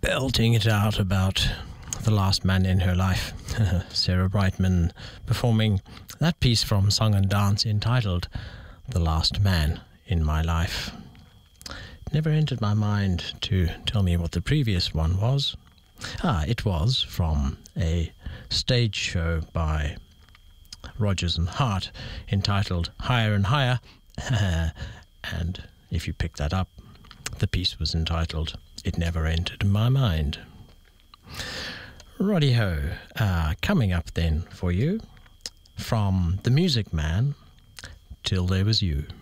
belting it out about the last man in her life. Sarah Brightman performing that piece from Song and Dance entitled The Last Man in My Life. It never entered my mind to tell me what the previous one was. It was from a stage show by Rodgers and Hart entitled Higher and Higher. And if you pick that up, the piece was entitled It Never Entered My Mind. Righty-ho, coming up then for you, from The Music Man, Till There Was You.